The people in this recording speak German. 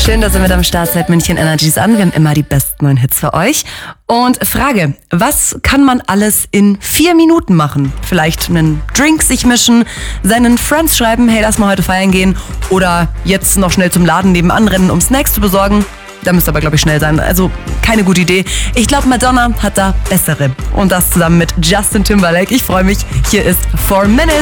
Schön, dass ihr mit am Start seid, München Energies an. Wir haben immer die besten neuen Hits für euch. Und Frage, was kann man alles in 4 Minuten machen? Vielleicht einen Drink sich mischen, seinen Friends schreiben, hey, lass mal heute feiern gehen. Oder jetzt noch schnell zum Laden nebenan rennen, um Snacks zu besorgen. Da müsst ihr aber, glaube ich, schnell sein. Also keine gute Idee. Ich glaube, Madonna hat da bessere. Und das zusammen mit Justin Timberlake. Ich freue mich. Hier ist 4 Minutes.